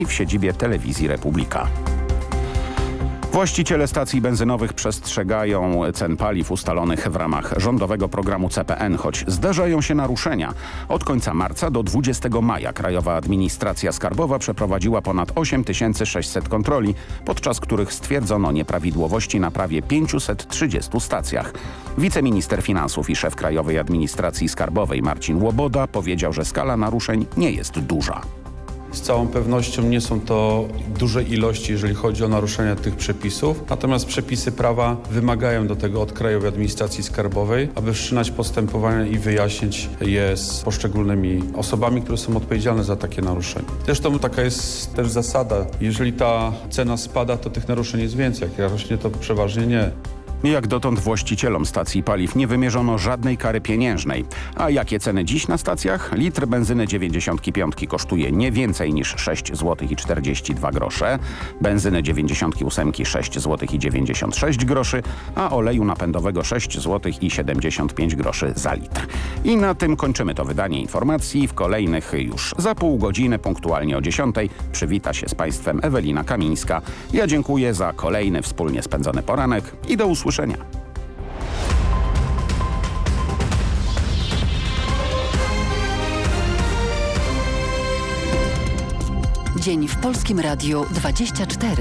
w siedzibie Telewizji Republika. Właściciele stacji benzynowych przestrzegają cen paliw ustalonych w ramach rządowego programu CPN, choć zdarzają się naruszenia. Od końca marca do 20 maja Krajowa Administracja Skarbowa przeprowadziła ponad 8600 kontroli, podczas których stwierdzono nieprawidłowości na prawie 530 stacjach. Wiceminister finansów i szef Krajowej Administracji Skarbowej Marcin Łoboda powiedział, że skala naruszeń nie jest duża. Z całą pewnością nie są to duże ilości, jeżeli chodzi o naruszenia tych przepisów. Natomiast przepisy prawa wymagają do tego od Krajowej Administracji Skarbowej, aby wszczynać postępowania i wyjaśnić je z poszczególnymi osobami, które są odpowiedzialne za takie naruszenia. Zresztą taka jest też zasada. Jeżeli ta cena spada, to tych naruszeń jest więcej. Jak rośnie, to przeważnie nie. Jak dotąd właścicielom stacji paliw nie wymierzono żadnej kary pieniężnej. A jakie ceny dziś na stacjach? Litr benzyny 95 kosztuje nie więcej niż 6 zł i 42 grosze, benzyny 98 6 zł i 96 groszy, a oleju napędowego 6 zł i 75 groszy za litr. I na tym kończymy to wydanie informacji. W kolejnych już za pół godziny, punktualnie o 10, przywita się z Państwem Ewelina Kamińska. Ja dziękuję za kolejny wspólnie spędzony poranek i do usłyszenia. Dzień w Polskim Radiu 24.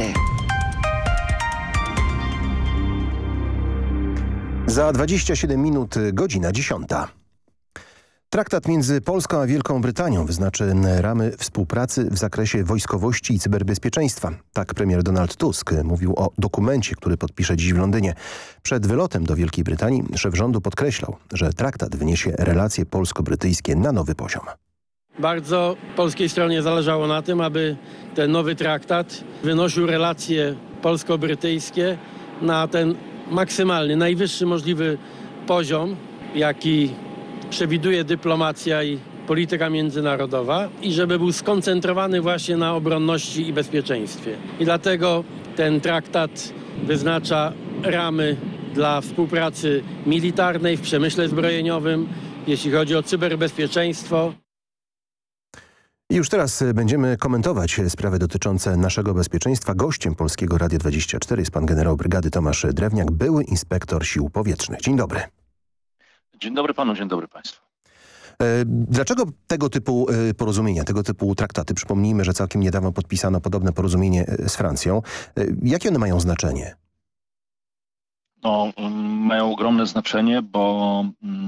Za 27 minut godzina 10. Traktat między Polską a Wielką Brytanią wyznaczy ramy współpracy w zakresie wojskowości i cyberbezpieczeństwa. Tak premier Donald Tusk mówił o dokumencie, który podpisze dziś w Londynie. Przed wylotem do Wielkiej Brytanii szef rządu podkreślał, że traktat wyniesie relacje polsko-brytyjskie na nowy poziom. Bardzo polskiej stronie zależało na tym, aby ten nowy traktat wynosił relacje polsko-brytyjskie na ten maksymalny, najwyższy możliwy poziom, jaki przewiduje dyplomacja i polityka międzynarodowa i żeby był skoncentrowany właśnie na obronności i bezpieczeństwie. I dlatego ten traktat wyznacza ramy dla współpracy militarnej w przemyśle zbrojeniowym, jeśli chodzi o cyberbezpieczeństwo. I już teraz będziemy komentować sprawy dotyczące naszego bezpieczeństwa. Gościem Polskiego Radia 24 jest pan generał brygady Tomasz Drewniak, były inspektor sił powietrznych. Dzień dobry. Dzień dobry panu, dzień dobry państwu. Dlaczego tego typu porozumienia, tego typu traktaty, przypomnijmy, że całkiem niedawno podpisano podobne porozumienie z Francją, jakie one mają znaczenie? No, mają ogromne znaczenie, bo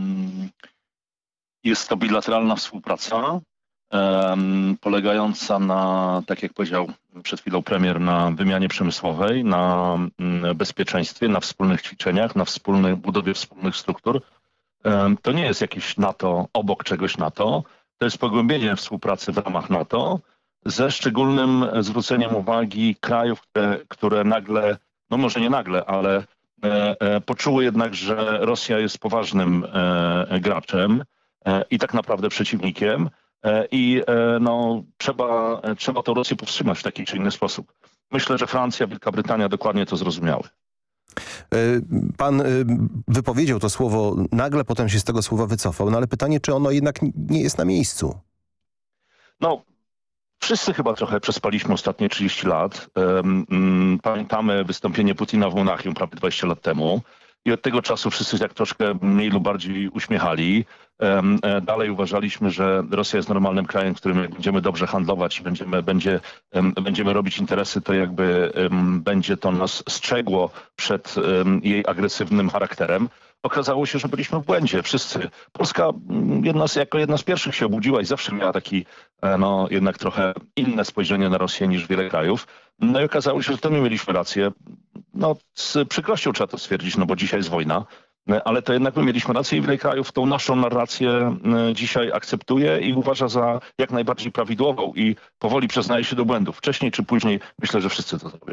jest to bilateralna współpraca polegająca na, tak jak powiedział przed chwilą premier, na wymianie przemysłowej, na bezpieczeństwie, na wspólnych ćwiczeniach, na budowie wspólnych struktur. To nie jest jakieś NATO obok czegoś NATO, to jest pogłębienie współpracy w ramach NATO ze szczególnym zwróceniem uwagi krajów, które nagle, no może nie nagle, ale poczuły jednak, że Rosja jest poważnym graczem i tak naprawdę przeciwnikiem i no, trzeba tę Rosję powstrzymać w taki czy inny sposób. Myślę, że Francja, Wielka Brytania dokładnie to zrozumiały. Pan wypowiedział to słowo nagle, potem się z tego słowa wycofał, no ale pytanie, czy ono jednak nie jest na miejscu? No, wszyscy chyba trochę przespaliśmy ostatnie 30 lat. Pamiętamy wystąpienie Putina w Monachium prawie 20 lat temu i od tego czasu wszyscy tak troszkę mniej lub bardziej uśmiechali. Dalej uważaliśmy, że Rosja jest normalnym krajem, w którym jak będziemy dobrze handlować i będziemy robić interesy, to jakby będzie to nas strzegło przed jej agresywnym charakterem. Okazało się, że byliśmy w błędzie. Wszyscy. Polska jako jedna z pierwszych się obudziła i zawsze miała taki no, jednak trochę inne spojrzenie na Rosję niż wiele krajów. No i okazało się, że to my mieliśmy rację. No, z przykrością trzeba to stwierdzić, no bo dzisiaj jest wojna. Ale to jednak my mieliśmy rację i wiele krajów tą naszą narrację dzisiaj akceptuje i uważa za jak najbardziej prawidłową i powoli przyznaje się do błędów. Wcześniej czy później myślę, że wszyscy to zrobią.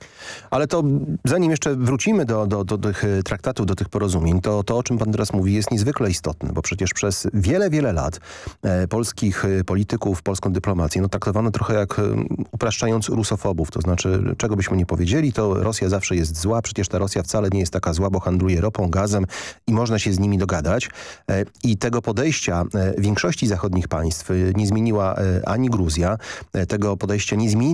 Ale to zanim jeszcze wrócimy do tych traktatów, do tych porozumień, to o czym pan teraz mówi jest niezwykle istotne, bo przecież przez wiele lat polskich polityków, polską dyplomację traktowano trochę jak, upraszczając, rusofobów. To znaczy, czego byśmy nie powiedzieli, to Rosja zawsze jest zła, przecież ta Rosja wcale nie jest taka zła, bo handluje ropą, gazem i można się z nimi dogadać. I tego podejścia większości zachodnich państw nie zmieniła ani Gruzja, tego podejścia nie zmieni